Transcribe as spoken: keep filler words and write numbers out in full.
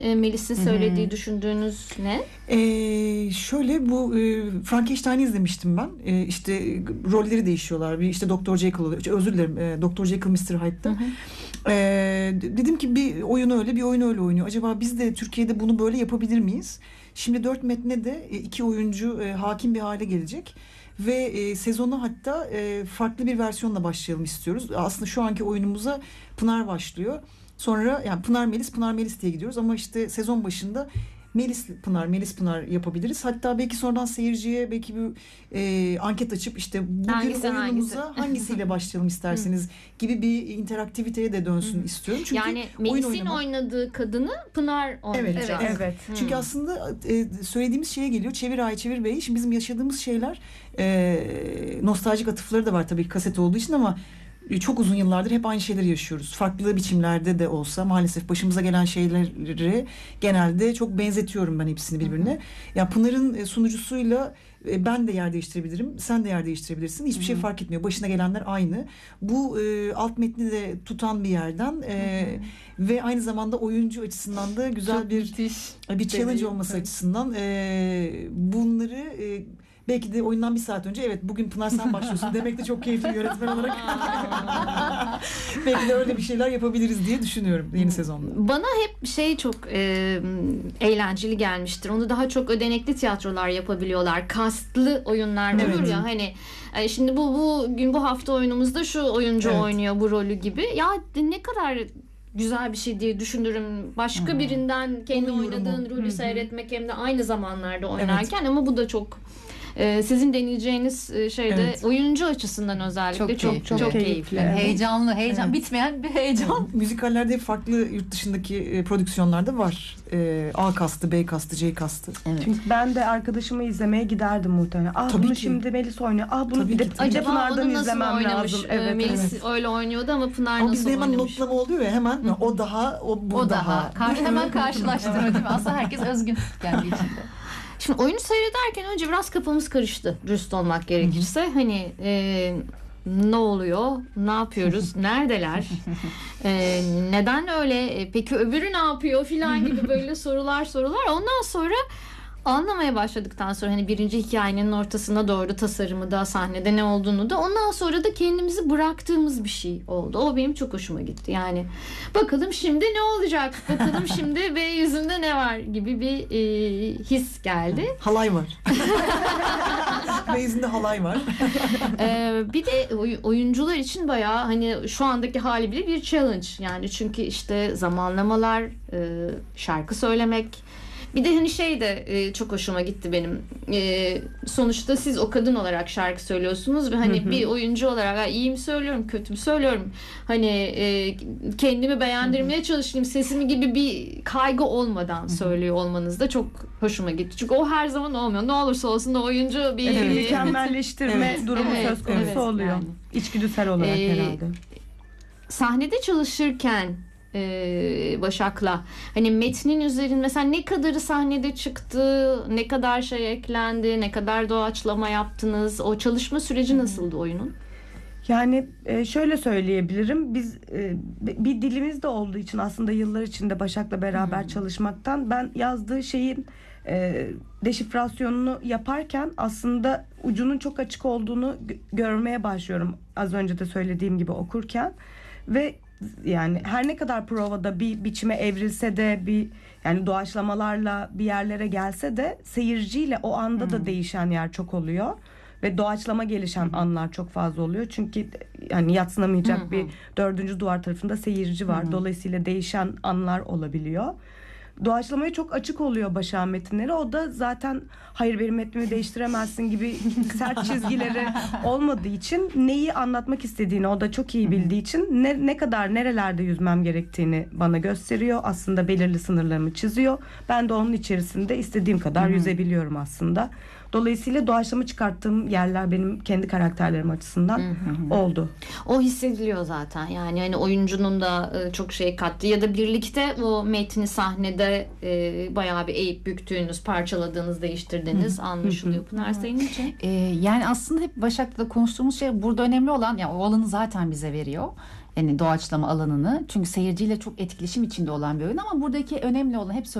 E, Melis'in söylediği, Hı-hı. düşündüğünüz ne? Ee, şöyle bu e, Frankenstein'i izlemiştim ben. E, işte rolleri değişiyorlar. Bir işte doktor Jekyll oluyor. Özür dilerim. E, doktor Jekyll mister Hyde'da. E, dedim ki bir oyun öyle, bir oyun öyle oynuyor. Acaba biz de Türkiye'de bunu böyle yapabilir miyiz? Şimdi dört metne de iki oyuncu e, hakim bir hale gelecek. Ve e, sezonu hatta e, farklı bir versiyonla başlayalım istiyoruz. Aslında şu anki oyunumuza Pınar başlıyor. Sonra yani Pınar Melis, Pınar Melis diye gidiyoruz. Ama işte sezon başında Melis Pınar, Melis Pınar yapabiliriz. Hatta belki sonradan seyirciye belki bir e, anket açıp işte bugün hangisi, oyunumuza hangisi? hangisiyle başlayalım isterseniz gibi bir interaktiviteye de dönsün istiyorum. Çünkü yani Melis'in oynama... oynadığı kadını Pınar oynayacak. Evet, evet. evet. Çünkü aslında e, söylediğimiz şeye geliyor. Çevir Ay Çevir Bey. Şimdi bizim yaşadığımız şeyler e, nostaljik atıfları da var tabii ki kaset olduğu için ama çok uzun yıllardır hep aynı şeyleri yaşıyoruz. Farklı biçimlerde de olsa maalesef başımıza gelen şeyleri genelde çok benzetiyorum ben hepsini birbirine. Hı hı. Ya Pınar'ın sunucusuyla ben de yer değiştirebilirim, sen de yer değiştirebilirsin. Hiçbir hı hı. şey fark etmiyor. Başına gelenler aynı. Bu e, alt metni de tutan bir yerden e, ve aynı zamanda oyuncu açısından da güzel çok bir müthiş. bir challenge Deneyim. olması evet. açısından e, bunları e, belki de oyundan bir saat önce evet bugün Pınar sen başlıyorsun demek de çok keyifli yönetmen olarak. Belki de öyle bir şeyler yapabiliriz diye düşünüyorum yeni sezonda. Bana hep şey çok e, eğlenceli gelmiştir. Onu daha çok ödenekli tiyatrolar yapabiliyorlar. Kastlı oyunlar evet. olur ya hani e, şimdi bu bugün bu hafta oyunumuzda şu oyuncu evet. oynuyor bu rolü gibi. Ya ne kadar güzel bir şey diye düşünürüm. Başka hmm. birinden kendi Onu oynadığın rolü hmm. seyretmek hem de aynı zamanlarda oynarken evet. ama bu da çok Ee, sizin deneyeceğiniz şeyde evet. oyuncu açısından özellikle çok çok, çok, çok keyifli. keyifli. Evet. Heyecanlı, heyecan evet. bitmeyen bir heyecan. Evet. Müzikallerde farklı yurt dışındaki e, prodüksiyonlarda var. E, A kastı, B kastı, C kastı. Evet. Çünkü ben de arkadaşımı izlemeye giderdim muhtemelen. Ah tabii bunu ki. şimdi Melis oynuyor. Ah bunu tabii bir de ki, tabii. Pınar'dan izlemem oynamış? lazım. Evet, Melis evet. öyle oynuyordu ama Pınar ama nasıl oynamış? Ama bizde hemen notlama oluyor ya hemen. Hı. O daha, o bu o daha. daha. Karşı, hemen karşılaştırma değil mi? Aslında herkes özgün kendi içinde. Şimdi oyunu seyrederken önce biraz kafamız karıştı. Dürüst olmak gerekirse. Hı-hı. Hani e, ne oluyor? Ne yapıyoruz? Neredeler? e, neden öyle? E, peki öbürü ne yapıyor? Filan gibi böyle sorular sorular. Ondan sonra anlamaya başladıktan sonra hani birinci hikayenin ortasına doğru tasarımı da sahnede ne olduğunu da ondan sonra da kendimizi bıraktığımız bir şey oldu. O benim çok hoşuma gitti. Yani bakalım şimdi ne olacak? Bakalım şimdi ve yüzünde ne var gibi bir e, his geldi. Halay var. Ve yüzünde halay var. ee, bir de oyuncular için bayağı hani şu andaki hali bile bir challenge. Yani çünkü işte zamanlamalar, e, şarkı söylemek. Bir de hani şey de e, çok hoşuma gitti benim. E, sonuçta siz o kadın olarak şarkı söylüyorsunuz ve hani hı hı. bir oyuncu olarak iyi mi söylüyorum, kötü mü söylüyorum. Hani e, kendimi beğendirmeye hı hı. çalışayım, sesimi gibi bir kaygı olmadan hı hı. söylüyor olmanız da çok hoşuma gitti. Çünkü o her zaman olmuyor. Ne olursa olsun da oyuncu bir evet, mükemmelleştirme evet. durumu evet. söz konusu evet. oluyor. Yani. İçgüdüsel olarak ee, herhalde. Sahnede çalışırken Ee, Başak'la hani metnin üzerinde mesela ne kadarı sahnede çıktı, ne kadar şey eklendi, ne kadar doğaçlama yaptınız, o çalışma süreci nasıldı oyunun? Yani şöyle söyleyebilirim, biz bir dilimiz de olduğu için aslında yıllar içinde Başak'la beraber hmm. çalışmaktan ben yazdığı şeyin deşifrasyonunu yaparken aslında ucunun çok açık olduğunu görmeye başlıyorum az önce de söylediğim gibi okurken ve yani her ne kadar provada bir biçime evrilse de bir yani doğaçlamalarla bir yerlere gelse de seyirciyle o anda hmm. da değişen yer çok oluyor ve doğaçlama gelişen hmm. anlar çok fazla oluyor çünkü yani yadsınamayacak hmm. bir dördüncü duvar tarafında seyirci var hmm. dolayısıyla değişen anlar olabiliyor. Doğaçlamaya çok açık oluyor Başak'ın metinleri. O da zaten hayır benim metnimi değiştiremezsin gibi sert çizgileri olmadığı için neyi anlatmak istediğini o da çok iyi bildiği için ne, ne kadar nerelerde yüzmem gerektiğini bana gösteriyor. Aslında belirli sınırlarımı çiziyor. Ben de onun içerisinde istediğim kadar Hı-hı. yüzebiliyorum aslında. Dolayısıyla doğaçlama çıkarttığım yerler benim kendi karakterlerim açısından Hı-hı. oldu. O hissediliyor zaten. Yani hani oyuncunun da çok şey kattı ya da birlikte o metni sahnede e, bayağı bir eğip büktüğünüz, parçaladığınız, değiştirdiğiniz Hı-hı. anlaşılıyor. Pınar senin için? Ee, yani aslında hep Başak'la da konuştuğumuz şey burada önemli olan yani o alanı zaten bize veriyor. yani doğaçlama alanını. Çünkü seyirciyle çok etkileşim içinde olan bir oyun ama buradaki önemli olan hep